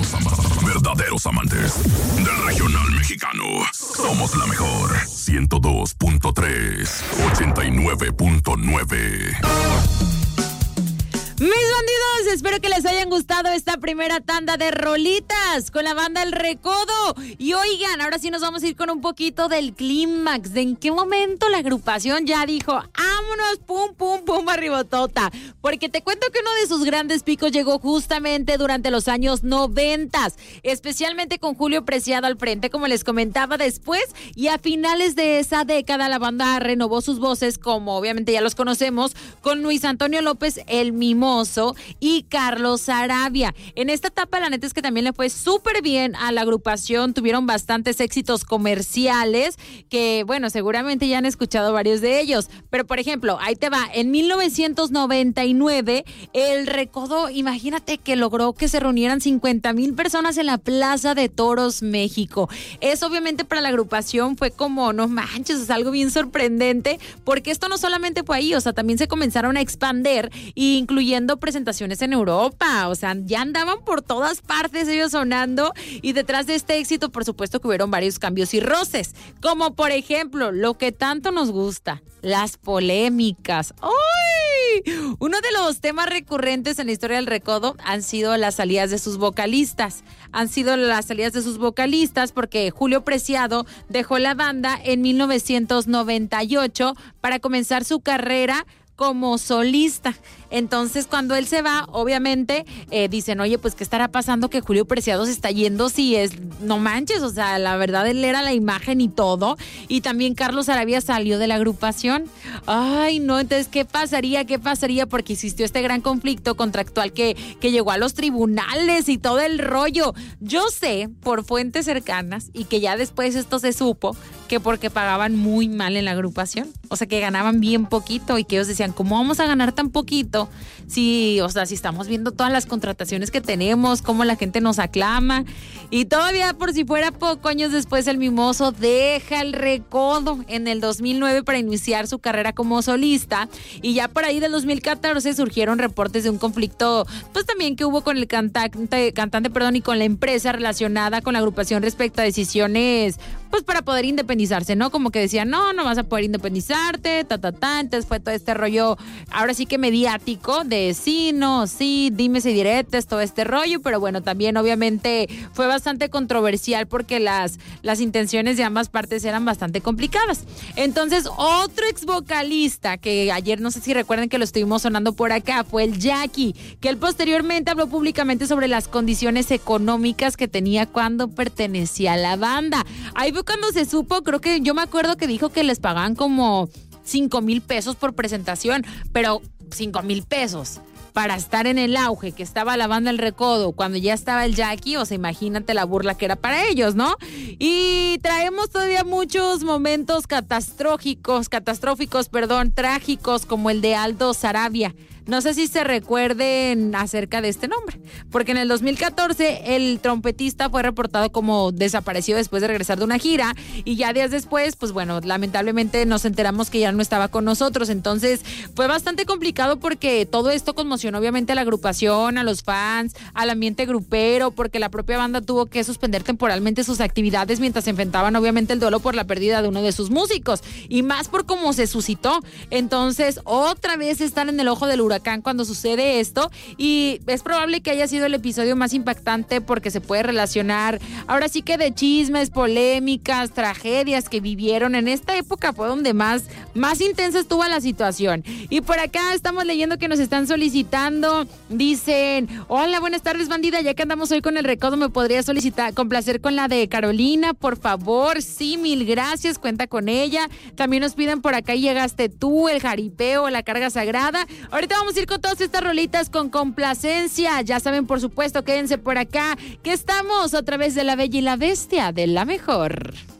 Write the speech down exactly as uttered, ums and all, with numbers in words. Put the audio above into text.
Verdaderos, am- verdaderos amantes del regional mexicano. Somos la mejor. ciento dos punto tres, ochenta y nueve punto nueve. Mis bandidos, espero que les hayan gustado esta primera tanda de rolitas con la banda El Recodo. Y oigan, ahora sí nos vamos a ir con un poquito del clímax, de en qué momento la agrupación ya dijo, vámonos, pum, pum, pum, arribotota. Porque te cuento que uno de sus grandes picos llegó justamente durante los años noventas, especialmente con Julio Preciado al frente, como les comentaba después. Y a finales de esa década la banda renovó sus voces, como obviamente ya los conocemos, con Luis Antonio López, el Mimoso, y Carlos Arabia. En esta etapa la neta es que también le fue súper bien a la agrupación, tuvieron bastantes éxitos comerciales que, bueno, seguramente ya han escuchado varios de ellos, pero por ejemplo, ahí te va, en mil novecientos noventa y nueve El Recodo, imagínate que logró que se reunieran cincuenta mil personas en la Plaza de Toros, México. Eso obviamente para la agrupación fue como, no manches, es algo bien sorprendente, porque esto no solamente fue ahí, o sea, también se comenzaron a expandir, incluyendo presentaciones en Europa, o sea, ya andaban por todas partes ellos sonando, y detrás de este éxito, por supuesto que hubieron varios cambios y roces, como por ejemplo, lo que tanto nos gusta, las polémicas. ¡Ay! Uno de los temas recurrentes en la historia del Recodo han sido las salidas de sus vocalistas, han sido las salidas de sus vocalistas porque Julio Preciado dejó la banda en mil novecientos noventa y ocho para comenzar su carrera como solista. Entonces, cuando él se va, obviamente, eh, dicen, oye, pues, ¿qué estará pasando que Julio Preciado se está yendo? Si es, no manches, o sea, la verdad, él era la imagen y todo. Y también Carlos Arabia salió de la agrupación. Ay, no, entonces, ¿qué pasaría? ¿Qué pasaría? Porque existió este gran conflicto contractual que, que llegó a los tribunales y todo el rollo. Yo sé, por fuentes cercanas, y que ya después esto se supo, que porque pagaban muy mal en la agrupación. O sea, que ganaban bien poquito y que ellos decían, ¿cómo vamos a ganar tan poquito? Sí, o sea, si estamos viendo todas las contrataciones que tenemos, cómo la gente nos aclama. Y todavía, por si fuera poco, años después el Mimoso deja El Recodo en el dos mil nueve para iniciar su carrera como solista. Y ya por ahí del dos mil catorce surgieron reportes de un conflicto, pues también que hubo con el cantante, cantante, perdón, y con la empresa relacionada con la agrupación respecto a decisiones, pues para poder independizarse, ¿no? Como que decían, no, no vas a poder independizarte, ta, ta, ta. Entonces fue todo este rollo, ahora sí que mediático, de sí, no, sí, dimes y diretes, todo este rollo, pero bueno, también obviamente fue bastante controversial porque las, las intenciones de ambas partes eran bastante complicadas. Entonces, otro ex vocalista que ayer, no sé si recuerden que lo estuvimos sonando por acá, fue el Jackie, que él posteriormente habló públicamente sobre las condiciones económicas que tenía cuando pertenecía a la banda. Ahí fue cuando se supo, creo que yo me acuerdo que dijo que les pagaban como cinco mil pesos por presentación, pero cinco mil pesos para estar en el auge que estaba la banda El Recodo cuando ya estaba el Jackie, o sea, imagínate la burla que era para ellos, ¿no? Y traemos todavía muchos momentos catastróficos, catastróficos, perdón, trágicos, como el de Aldo Sarabia. No sé si se recuerden acerca de este nombre, porque en el dos mil catorce el trompetista fue reportado como desaparecido después de regresar de una gira, y ya días después, pues bueno, lamentablemente nos enteramos que ya no estaba con nosotros. Entonces fue bastante complicado porque todo esto conmocionó obviamente a la agrupación, a los fans, al ambiente grupero, porque la propia banda tuvo que suspender temporalmente sus actividades mientras se enfrentaban obviamente el duelo por la pérdida de uno de sus músicos, y más por cómo se suscitó. Entonces otra vez están en el ojo del huracán cuando sucede esto, y es probable que haya sido el episodio más impactante porque se puede relacionar ahora sí que de chismes, polémicas, tragedias que vivieron en esta época. Fue donde más, más intensa estuvo la situación. Y por acá estamos leyendo que nos están solicitando, dicen, hola, buenas tardes, bandida, ya que andamos hoy con El Recodo, ¿me podría solicitar, complacer con la de Carolina, por favor? Sí, mil gracias, cuenta con ella. También nos piden por acá, llegaste tú, el jaripeo, la carga sagrada. Ahorita vamos a ir con todas estas rolitas con complacencia. Ya saben, por supuesto, quédense por acá, que estamos a través de La Bella y la Bestia, de La Mejor.